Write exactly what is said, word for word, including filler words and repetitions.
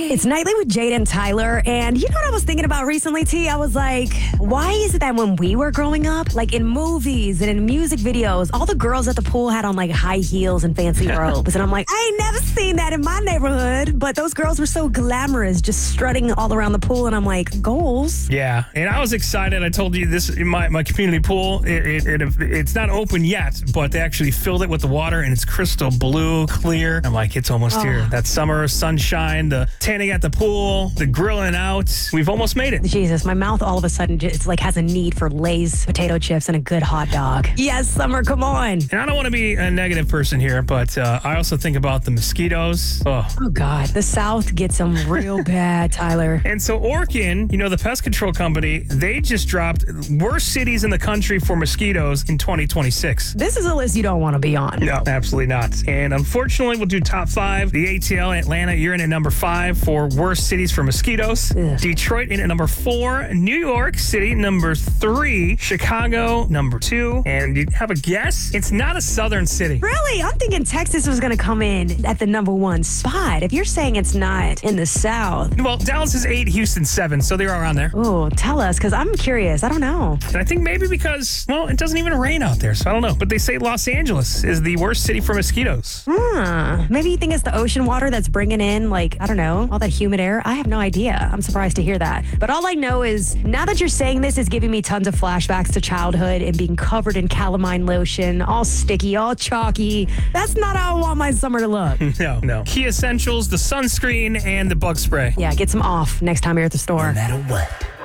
It's Nightly with Jade and Tyler, and you know what I was thinking about recently, T? I was like, why is it that when we were growing up, like in movies and in music videos, all the girls at the pool had on like high heels and fancy robes, and I'm like, I ain't never seen that in my neighborhood, but those girls were so glamorous, just strutting all around the pool, and I'm like, goals. Yeah, and I was excited. I told you this, my, my community pool, it, it, it, it's not open yet, but they actually filled it with the water, and it's crystal blue, clear. I'm like, it's almost Oh. here. That summer sunshine, the tanning at the pool, the grilling out. We've almost made it. Jesus, my mouth all of a sudden just like has a need for Lay's potato chips and a good hot dog. Yes, summer, come on. And I don't want to be a negative person here, but uh, I also think about the mosquitoes. Oh. Oh, God, the South gets them real bad, Tyler. And so Orkin, you know, the pest control company, they just dropped worst cities in the country for mosquitoes in twenty twenty-six. This is a list you don't want to be on. No, absolutely not. And unfortunately, we'll do top five. The A T L, Atlanta, you're in at number five for worst cities for mosquitoes. Ugh. Detroit in at number four. New York City, number three. Chicago, number two. And you have a guess? It's not a southern city. Really? I'm thinking Texas was going to come in at the number one spot. If you're saying it's not in the South. Well, Dallas is eight, Houston seven, so they're around there. Oh, tell us, because I'm curious. I don't know. And I think maybe because, well, it doesn't even rain out there, so I don't know. But they say Los Angeles is the worst city for mosquitoes. Hmm. Maybe you think it's the ocean water that's bringing in, like, I don't know, all that humid air. I have no idea. I'm surprised to hear that. But all I know is now that you're saying this is giving me tons of flashbacks to childhood and being covered in calamine lotion, all sticky, all chalky. That's not how I want my summer to look. No, no. Key essentials, the sunscreen, and the bug spray. Yeah, get some off next time you're at the store. No matter what.